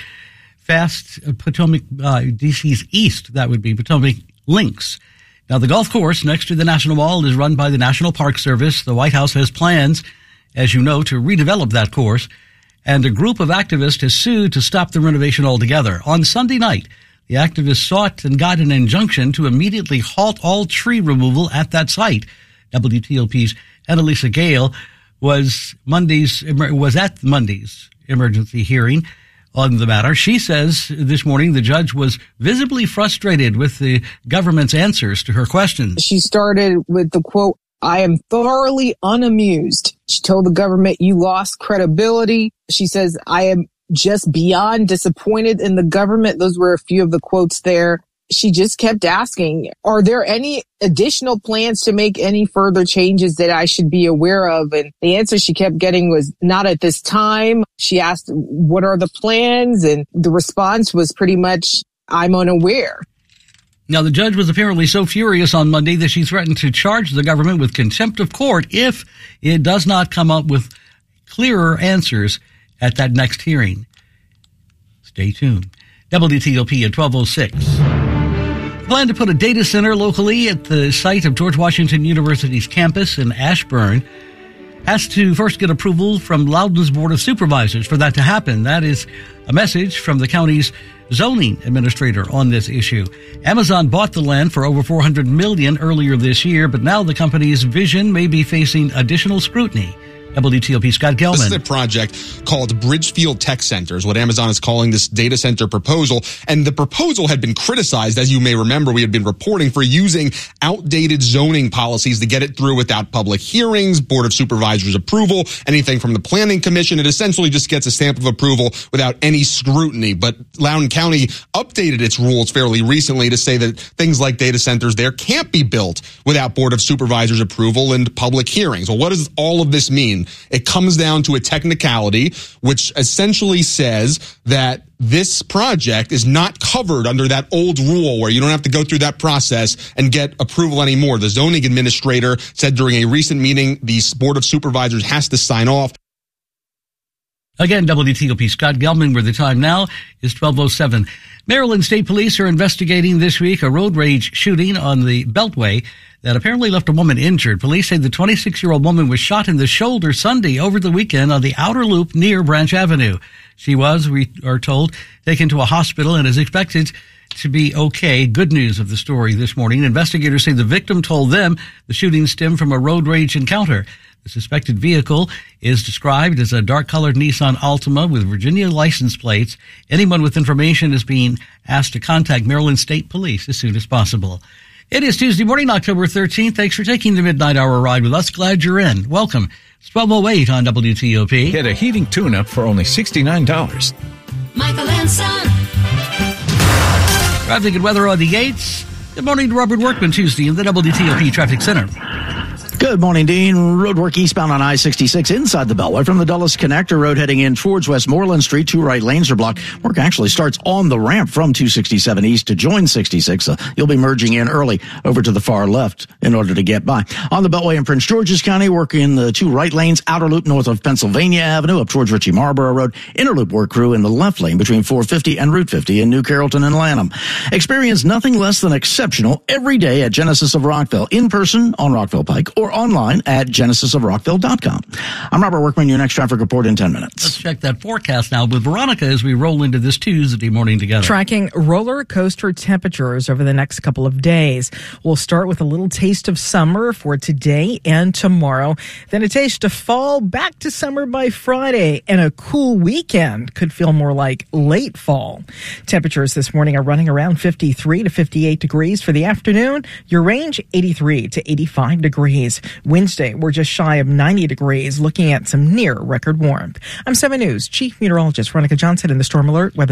Fast uh, Potomac, uh, D C's East, that would be Potomac Links. Now, the golf course next to the National Mall is run by the National Park Service. The White House has plans, as you know, to redevelop that course. And a group of activists has sued to stop the renovation altogether. On Sunday night, the activists sought and got an injunction to immediately halt all tree removal at that site. W T O P's Annalisa Gale was Monday's, was at Monday's emergency hearing on the matter. She says this morning the judge was visibly frustrated with the government's answers to her questions. She started with the quote, "I am thoroughly unamused." She told the government, "You lost credibility." She says, "I am just beyond disappointed in the government." Those were a few of the quotes there. She just kept asking, are there any additional plans to make any further changes that I should be aware of? And the answer she kept getting was not at this time. She asked, what are the plans? And the response was pretty much, I'm unaware. Now, the judge was apparently so furious on Monday that she threatened to charge the government with contempt of court if it does not come up with clearer answers at that next hearing. Stay tuned. W T O P at twelve oh six. Plan to put a data center locally at the site of George Washington University's campus in Ashburn has to first get approval from Loudoun's Board of Supervisors for that to happen. That is a message from the county's zoning administrator on this issue. Amazon bought the land for over four hundred million dollars earlier this year, but now the company's vision may be facing additional scrutiny. W T O P Scott Gelman. This is a project called Bridgefield Tech Center, is what Amazon is calling this data center proposal. And the proposal had been criticized, as you may remember, we had been reporting for using outdated zoning policies to get it through without public hearings, Board of Supervisors approval, anything from the Planning Commission. It essentially just gets a stamp of approval without any scrutiny. But Loudoun County updated its rules fairly recently to say that things like data centers there can't be built without Board of Supervisors approval and public hearings. Well, what does all of this mean? It comes down to a technicality, which essentially says that this project is not covered under that old rule where you don't have to go through that process and get approval anymore. The zoning administrator said during a recent meeting, the Board of Supervisors has to sign off. Again, W T O P Scott Gelman, where the time now is twelve oh seven. Maryland State Police are investigating this week a road rage shooting on the Beltway that apparently left a woman injured. Police say the twenty-six-year-old woman was shot in the shoulder Sunday over the weekend on the outer loop near Branch Avenue. She was, we are told, taken to a hospital and is expected to be okay. Good news of the story this morning. Investigators say the victim told them the shooting stemmed from a road rage encounter. The suspected vehicle is described as a dark-colored Nissan Altima with Virginia license plates. Anyone with information is being asked to contact Maryland State Police as soon as possible. It is Tuesday morning, October thirteenth. Thanks for taking the Midnight Hour ride with us. Glad you're in. Welcome. It's twelve oh eight on W T O P. Get a heating tune-up for only sixty-nine dollars. Michael and Son. Traffic and weather on the eights. Good morning to Robert Workman Tuesday in the W T O P Traffic Center. Good morning, Dean. Roadwork eastbound on I sixty-six inside the Beltway from the Dulles Connector Road heading in towards Westmoreland Street. Two right lanes are blocked. Work actually starts on the ramp from two sixty-seven east to join sixty-six. So you'll be merging in early over to the far left in order to get by. On the Beltway in Prince George's County, work in the two right lanes, outer loop north of Pennsylvania Avenue up towards Ritchie Marlborough Road. Inner loop work crew in the left lane between four fifty and Route fifty in New Carrollton and Lanham. Experience nothing less than exceptional every day at Genesis of Rockville, in person on Rockville Pike or online at genesis of rockville dot com. I'm Robert Workman, your next traffic report in ten minutes. Let's check that forecast now with Veronica as we roll into this Tuesday morning together. Tracking roller coaster temperatures over the next couple of days. We'll start with a little taste of summer for today and tomorrow. Then a taste of fall, back to summer by Friday, and a cool weekend could feel more like late fall. Temperatures this morning are running around fifty-three to fifty-eight degrees for the afternoon. Your range, eighty-three to eighty-five degrees. Wednesday, we're just shy of ninety degrees, looking at some near record warmth. I'm seven News Chief Meteorologist Veronica Johnson in the Storm Alert Weather